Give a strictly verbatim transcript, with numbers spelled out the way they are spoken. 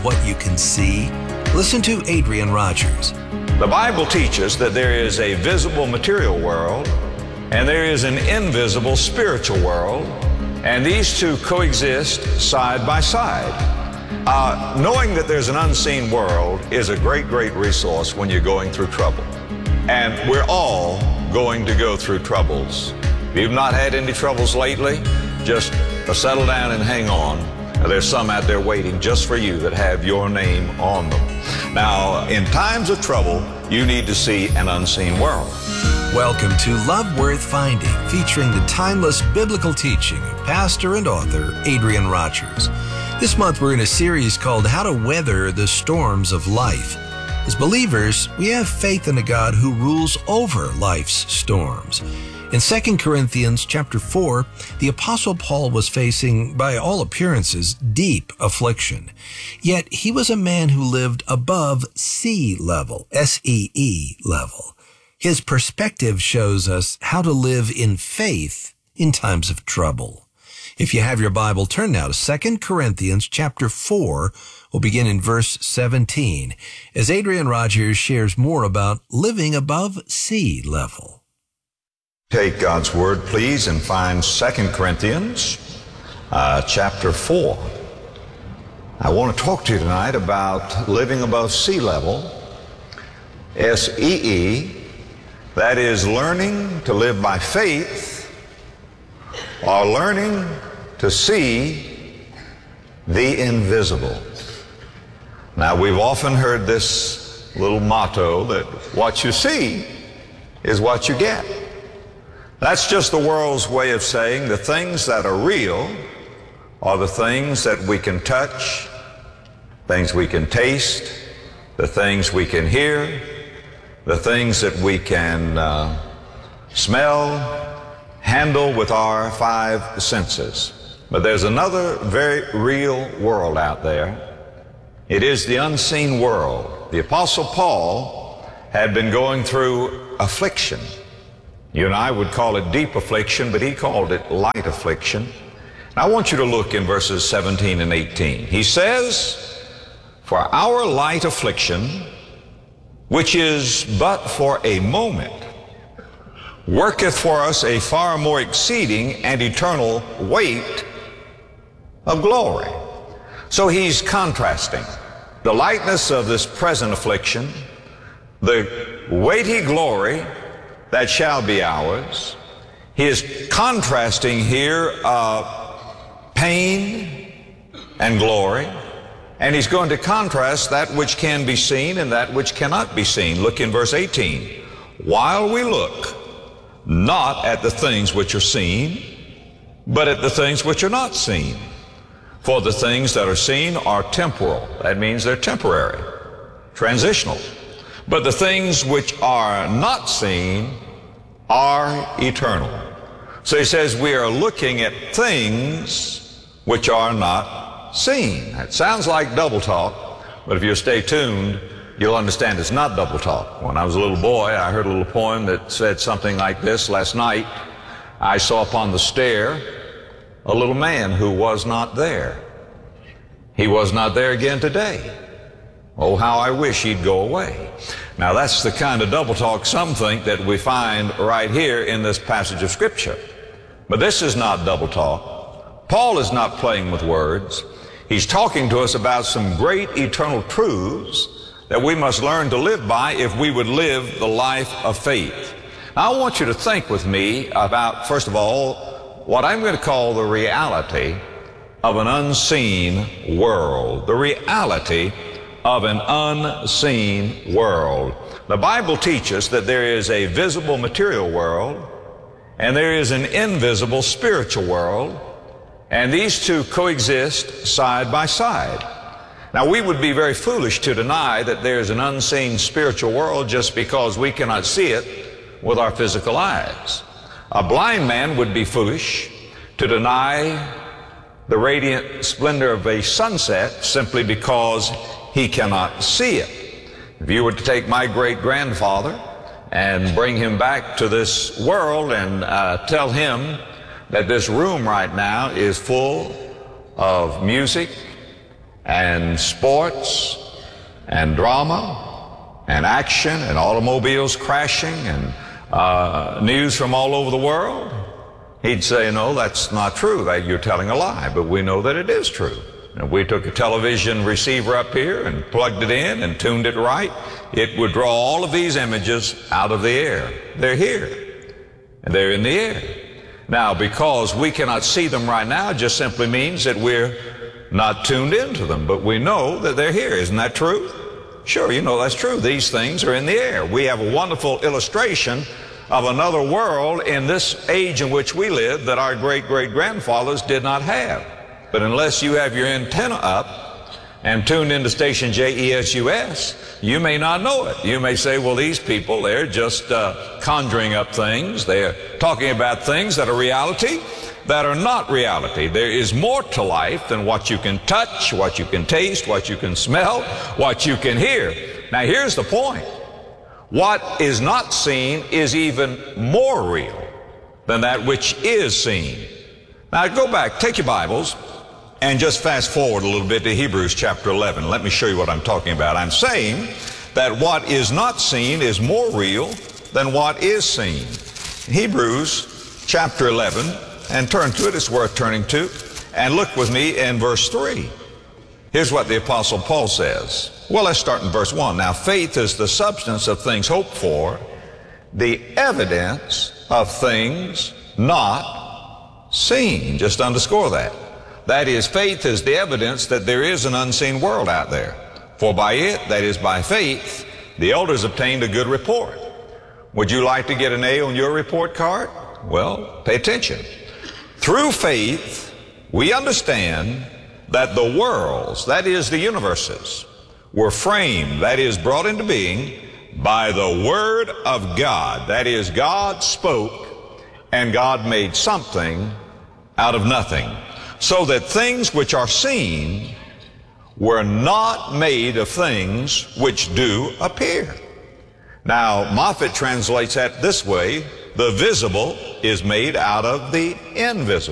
What you can see? Listen to Adrian Rogers. The Bible teaches that there is a visible material world and there is an invisible spiritual world, and these two coexist side by side. Uh, knowing that there's an unseen world is a great, great resource when you're going through trouble. And we're all going to go through troubles. If you've not had any troubles lately, just settle down and hang on. There's some out there waiting just for you that have your name on them. Now, in times of trouble, you need to see an unseen world. Welcome to Love Worth Finding, featuring the timeless biblical teaching of pastor and author Adrian Rogers. This month, we're in a series called How to Weather the Storms of Life. As believers, we have faith in a God who rules over life's storms. In Second Corinthians chapter four, the Apostle Paul was facing, by all appearances, deep affliction. Yet he was a man who lived above sea level, S E E level. His perspective shows us how to live in faith in times of trouble. If you have your Bible, turn now to Second Corinthians chapter four. We'll begin in verse seventeen, as Adrian Rogers shares more about living above sea level. Take God's Word, please, and find Second Corinthians uh, chapter four. I want to talk to you tonight about living above sea level, S E E, that is learning to live by faith or learning to see the invisible. Now, we've often heard this little motto that what you see is what you get. That's just the world's way of saying the things that are real are the things that we can touch, things we can taste, the things we can hear, the things that we can uh, smell, handle with our five senses. But there's another very real world out there. It is the unseen world. The Apostle Paul had been going through affliction. You and I would call it deep affliction, but he called it light affliction. Now, I want you to look in verses seventeen and eighteen. He says, "For our light affliction, which is but for a moment, worketh for us a far more exceeding and eternal weight of glory." So he's contrasting the lightness of this present affliction, the weighty glory that shall be ours. He is contrasting here uh, pain and glory, and he's going to contrast that which can be seen and that which cannot be seen. Look in verse eighteen. "While we look not at the things which are seen, but at the things which are not seen. For the things that are seen are temporal." That means they're temporary, transitional. "But the things which are not seen are eternal." So he says we are looking at things which are not seen. It sounds like double talk, but if you stay tuned, you'll understand it's not double talk. When I was a little boy, I heard a little poem that said something like this: "Last night I saw upon the stair a little man who was not there. He was not there again today. Oh, how I wish he'd go away." Now, that's the kind of double talk some think that we find right here in this passage of Scripture. But this is not double talk. Paul is not playing with words. He's talking to us about some great eternal truths that we must learn to live by if we would live the life of faith. Now, I want you to think with me about, first of all, what I'm going to call the reality of an unseen world. The reality of an unseen world. The Bible teaches that there is a visible material world and there is an invisible spiritual world, and these two coexist side by side. Now, we would be very foolish to deny that there is an unseen spiritual world just because we cannot see it with our physical eyes. A blind man would be foolish to deny the radiant splendor of a sunset simply because he cannot see it. If you were to take my great-grandfather and bring him back to this world and uh, tell him that this room right now is full of music and sports and drama and action and automobiles crashing and uh, news from all over the world, he'd say, no, that's not true. That you're telling a lie. But we know that it is true. And if we took a television receiver up here and plugged it in and tuned it right, it would draw all of these images out of the air. They're here. And they're in the air. Now, because we cannot see them right now just simply means that we're not tuned into them. But we know that they're here. Isn't that true? Sure, you know that's true. These things are in the air. We have a wonderful illustration of another world in this age in which we live that our great-great-grandfathers did not have. But unless you have your antenna up and tuned into station J E S U S, you may not know it. You may say, well, these people, they're just uh, conjuring up things. They're talking about things that are reality, that are not reality. There is more to life than what you can touch, what you can taste, what you can smell, what you can hear. Now, here's the point. What is not seen is even more real than that which is seen. Now, go back, take your Bibles, and just fast forward a little bit to Hebrews chapter eleven. Let me show you what I'm talking about. I'm saying that what is not seen is more real than what is seen. Hebrews chapter eleven, and turn to it. It's worth turning to. And look with me in verse three. Here's what the Apostle Paul says. Well, let's start in verse one. Now, faith is the substance of things hoped for, the evidence of things not seen. Just underscore that. That is, faith is the evidence that there is an unseen world out there. For by it, that is by faith, the elders obtained a good report. Would you like to get an A on your report card? Well, pay attention. Through faith, we understand that the worlds, that is the universes, were framed, that is brought into being, by the Word of God. That is, God spoke and God made something out of nothing. So that things which are seen were not made of things which do appear. Now, Moffat translates that this way: the visible is made out of the invisible.